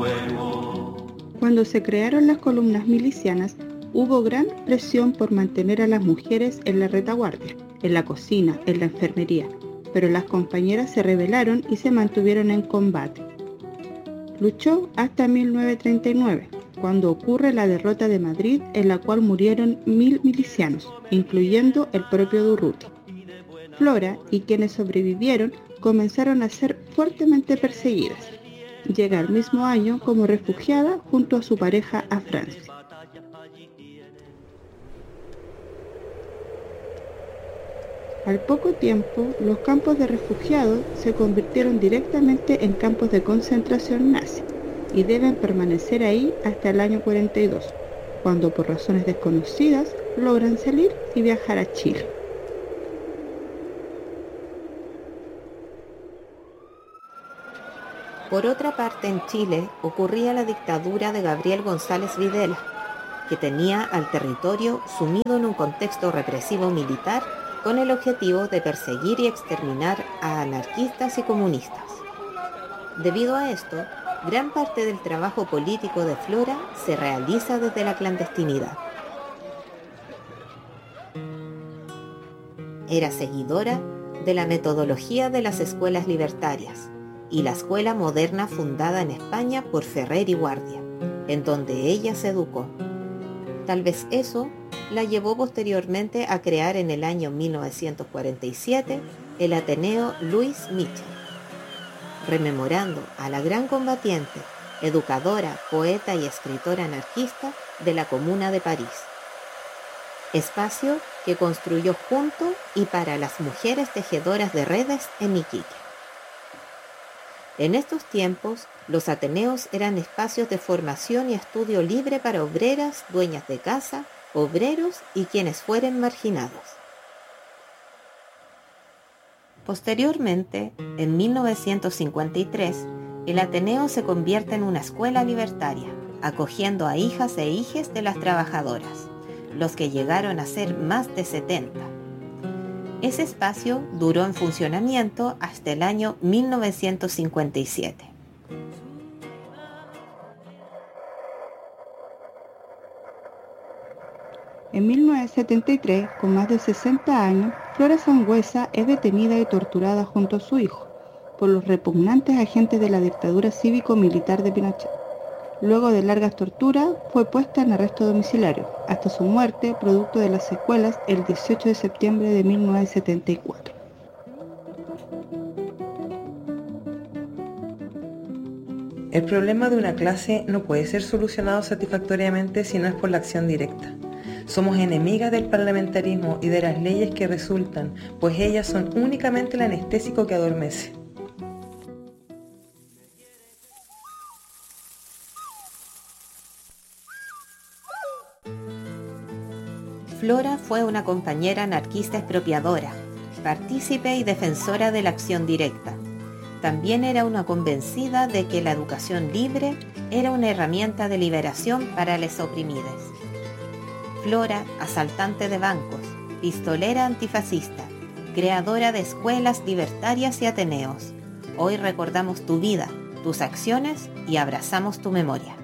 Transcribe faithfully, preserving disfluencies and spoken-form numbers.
luego. Cuando se crearon las columnas milicianas, hubo gran presión por mantener a las mujeres en la retaguardia, en la cocina, en la enfermería, pero las compañeras se rebelaron y se mantuvieron en combate. Luchó hasta mil novecientos treinta y nueve, cuando ocurre la derrota de Madrid, en la cual murieron mil milicianos, incluyendo el propio Durruti. Flora y quienes sobrevivieron comenzaron a ser fuertemente perseguidas. Llega el mismo año como refugiada junto a su pareja a Francia. Al poco tiempo, los campos de refugiados se convirtieron directamente en campos de concentración nazi y deben permanecer ahí hasta el año cuarenta y dos, cuando por razones desconocidas logran salir y viajar a Chile. Por otra parte, en Chile ocurría la dictadura de Gabriel González Videla, que tenía al territorio sumido en un contexto represivo militar con el objetivo de perseguir y exterminar a anarquistas y comunistas. Debido a esto, gran parte del trabajo político de Flora se realiza desde la clandestinidad. Era seguidora de la metodología de las escuelas libertarias y la escuela moderna fundada en España por Ferrer y Guardia, en donde ella se educó. Tal vez eso la llevó posteriormente a crear en el año mil novecientos cuarenta y siete el Ateneo Louis Michel, rememorando a la gran combatiente, educadora, poeta y escritora anarquista de la Comuna de París. Espacio que construyó junto y para las mujeres tejedoras de redes en Iquique. En estos tiempos, los ateneos eran espacios de formación y estudio libre para obreras, dueñas de casa, obreros y quienes fueren marginados. Posteriormente, en mil novecientos cincuenta y tres, el Ateneo se convierte en una escuela libertaria, acogiendo a hijas e hijes de las trabajadoras, los que llegaron a ser más de setenta. Ese espacio duró en funcionamiento hasta el año mil novecientos cincuenta y siete. En mil novecientos setenta y tres, con más de sesenta años, Flora Sangüesa es detenida y torturada junto a su hijo por los repugnantes agentes de la dictadura cívico-militar de Pinochet. Luego de largas torturas, fue puesta en arresto domiciliario, hasta su muerte, producto de las secuelas, el dieciocho de septiembre de mil novecientos setenta y cuatro. El problema de una clase no puede ser solucionado satisfactoriamente si no es por la acción directa. Somos enemigas del parlamentarismo y de las leyes que resultan, pues ellas son únicamente el anestésico que adormece. Flora fue una compañera anarquista expropiadora, partícipe y defensora de la acción directa. También era una convencida de que la educación libre era una herramienta de liberación para los oprimidos. Flora, asaltante de bancos, pistolera antifascista, creadora de escuelas libertarias y ateneos. Hoy recordamos tu vida, tus acciones y abrazamos tu memoria.